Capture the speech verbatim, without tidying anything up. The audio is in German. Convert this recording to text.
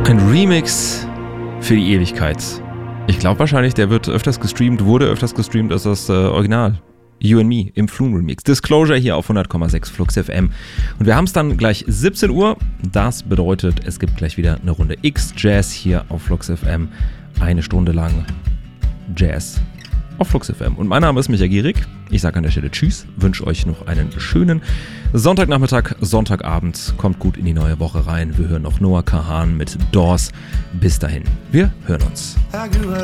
Ein Remix für die Ewigkeit. Ich glaube wahrscheinlich, der wird öfters gestreamt, wurde öfters gestreamt als das äh, Original. You and Me im Flume Remix. Disclosure hier auf hundert Komma sechs Flux F M. Und wir haben es dann gleich siebzehn Uhr. Das bedeutet, es gibt gleich wieder eine Runde X-Jazz hier auf Flux F M. Eine Stunde lang Jazz auf Flux F M. Und mein Name ist Michael Gierig. Ich sage an der Stelle Tschüss, wünsche euch noch einen schönen Sonntagnachmittag, Sonntagabend. Kommt gut in die neue Woche rein. Wir hören noch Noah Kahan mit Doors. Bis dahin, wir hören uns.